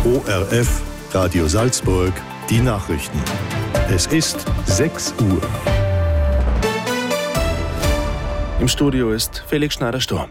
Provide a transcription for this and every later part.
ORF Radio Salzburg, die Nachrichten. Es ist 6 Uhr. Im Studio ist Felix Schneider-Sturm.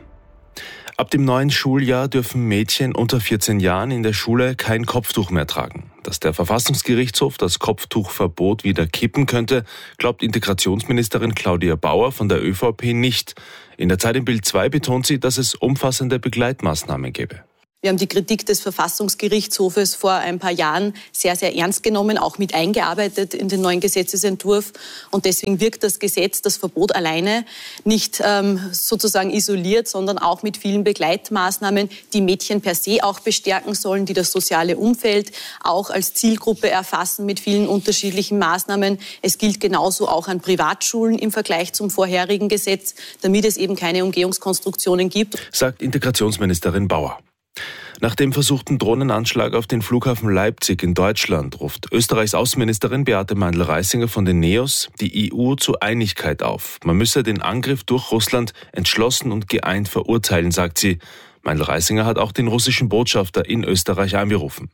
Ab dem neuen Schuljahr dürfen Mädchen unter 14 Jahren in der Schule kein Kopftuch mehr tragen. Dass der Verfassungsgerichtshof das Kopftuchverbot wieder kippen könnte, glaubt Integrationsministerin Claudia Bauer von der ÖVP nicht. In der Zeit im Bild 2 betont sie, dass es umfassende Begleitmaßnahmen gäbe. Wir haben die Kritik des Verfassungsgerichtshofes vor ein paar Jahren sehr, sehr ernst genommen, auch mit eingearbeitet in den neuen Gesetzesentwurf. Und deswegen wirkt das Gesetz, das Verbot alleine, nicht sozusagen isoliert, sondern auch mit vielen Begleitmaßnahmen, die Mädchen per se auch bestärken sollen, die das soziale Umfeld auch als Zielgruppe erfassen mit vielen unterschiedlichen Maßnahmen. Es gilt genauso auch an Privatschulen im Vergleich zum vorherigen Gesetz, damit es eben keine Umgehungskonstruktionen gibt. Sagt Integrationsministerin Bauer. Nach dem versuchten Drohnenanschlag auf den Flughafen Leipzig in Deutschland ruft Österreichs Außenministerin Beate Meindl-Reisinger von den NEOS die EU zu Einigkeit auf. Man müsse den Angriff durch Russland entschlossen und geeint verurteilen, sagt sie. Meindl-Reisinger hat auch den russischen Botschafter in Österreich angerufen.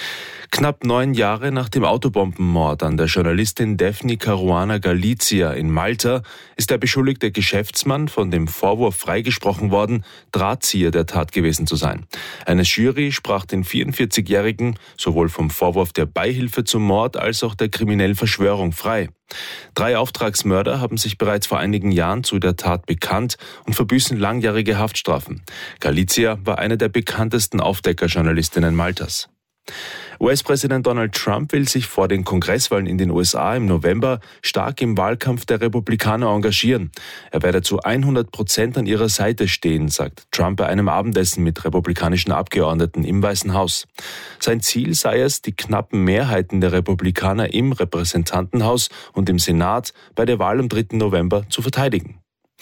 Knapp 9 Jahre nach dem Autobombenmord an der Journalistin Daphne Caruana Galizia in Malta ist der beschuldigte Geschäftsmann von dem Vorwurf freigesprochen worden, Drahtzieher der Tat gewesen zu sein. Eine Jury sprach den 44-Jährigen sowohl vom Vorwurf der Beihilfe zum Mord als auch der kriminellen Verschwörung frei. 3 Auftragsmörder haben sich bereits vor einigen Jahren zu der Tat bekannt und verbüßen langjährige Haftstrafen. Galizia war eine der bekanntesten Aufdeckerjournalistinnen Maltas. US-Präsident Donald Trump will sich vor den Kongresswahlen in den USA im November stark im Wahlkampf der Republikaner engagieren. Er werde zu 100% an ihrer Seite stehen, sagt Trump bei einem Abendessen mit republikanischen Abgeordneten im Weißen Haus. Sein Ziel sei es, die knappen Mehrheiten der Republikaner im Repräsentantenhaus und im Senat bei der Wahl am 3. November zu verteidigen.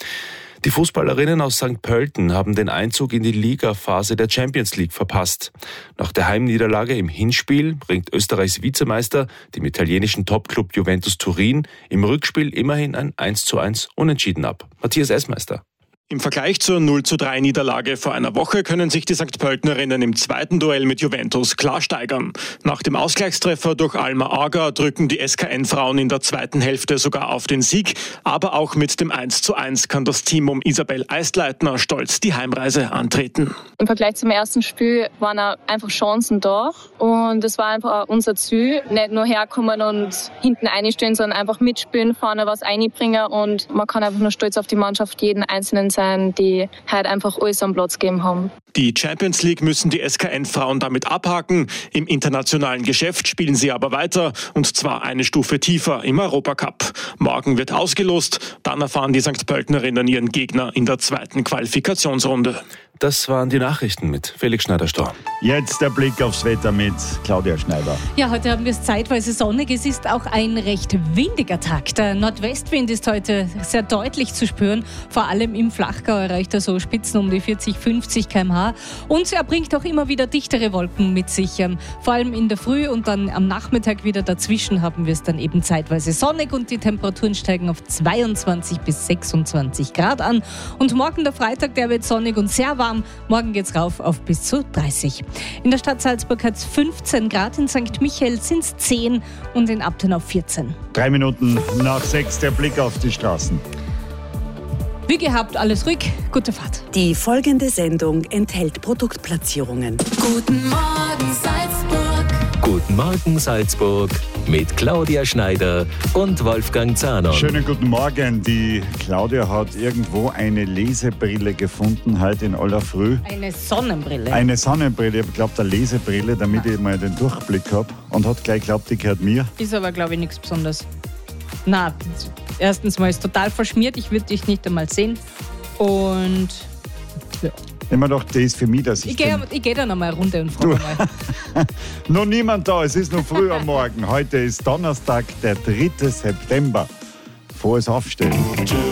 Die Fußballerinnen aus St. Pölten haben den Einzug in die Ligaphase der Champions League verpasst. Nach der Heimniederlage im Hinspiel bringt Österreichs Vizemeister dem italienischen Topclub Juventus Turin im Rückspiel immerhin ein 1:1 Unentschieden ab. Matthias Essmeister. Im Vergleich zur 0:3 Niederlage vor einer Woche können sich die St. Pöltenerinnen im zweiten Duell mit Juventus klar steigern. Nach dem Ausgleichstreffer durch Alma Aga drücken die SKN-Frauen in der zweiten Hälfte sogar auf den Sieg. Aber auch mit dem 1:1 kann das Team um Isabel Eistleitner stolz die Heimreise antreten. Im Vergleich zum ersten Spiel waren einfach Chancen da. Und es war einfach unser Ziel, nicht nur herkommen und hinten einstehen, sondern einfach mitspielen, vorne was einbringen. Und man kann einfach nur stolz auf die Mannschaft, jeden Einzelnen sein, die halt einfach alles am Platz gegeben haben. Die Champions League müssen die SKN-Frauen damit abhaken. Im internationalen Geschäft spielen sie aber weiter, und zwar eine Stufe tiefer im Europacup. Morgen wird ausgelost, dann erfahren die St. Pöltenerinnen ihren Gegner in der zweiten Qualifikationsrunde. Das waren die Nachrichten mit Felix Schneider-Sturm. Jetzt der Blick aufs Wetter mit Claudia Schneider. Ja, heute haben wir es zeitweise sonnig. Es ist auch ein recht windiger Tag. Der Nordwestwind ist heute sehr deutlich zu spüren. Vor allem im Flachgau erreicht er so Spitzen um die 40-50 km/h. Und er bringt auch immer wieder dichtere Wolken mit sich. Vor allem in der Früh und dann am Nachmittag wieder dazwischen haben wir es dann eben zeitweise sonnig und die Temperaturen steigen auf 22 bis 26 Grad an. Und morgen der Freitag, der wird sonnig und sehr warm. Morgen geht's rauf auf bis zu 30. In der Stadt Salzburg hat es 15 Grad, in St. Michael sind es 10 und in Abtenau 14. 3 Minuten nach 6 der Blick auf die Straßen. Wie gehabt, alles ruhig, gute Fahrt. Die folgende Sendung enthält Produktplatzierungen. Guten Morgen Salzburg. Guten Morgen Salzburg mit Claudia Schneider und Wolfgang Zahner. Schönen guten Morgen. Die Claudia hat irgendwo eine Lesebrille gefunden, heute in aller Früh. Eine Sonnenbrille. Eine Sonnenbrille, ich glaube, eine Lesebrille, damit ich mal den Durchblick habe. Und hat gleich geglaubt, die gehört mir. Ist aber, glaube ich, nichts Besonderes. Na, erstens mal ist total verschmiert, ich würde dich nicht einmal sehen. Und ja. Immer doch, das ist für mich, dass ich gehe dann einmal eine Runde und frage mal. Noch niemand da, es ist noch früh am Morgen. Heute ist Donnerstag, der 3. September. Frohes Aufstehen.